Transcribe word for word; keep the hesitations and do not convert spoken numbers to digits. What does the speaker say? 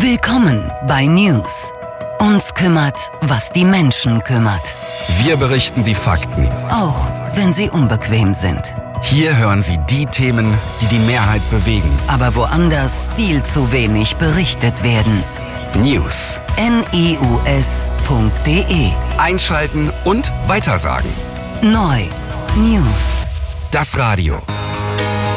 Willkommen bei News. Uns kümmert, was die Menschen kümmert. Wir berichten die Fakten, auch wenn sie unbequem sind. Hier hören Sie die Themen, die die Mehrheit bewegen. Aber woanders viel zu wenig berichtet werden. News. N E U S punkt D E. Einschalten und weitersagen. Neu. News. Das Radio.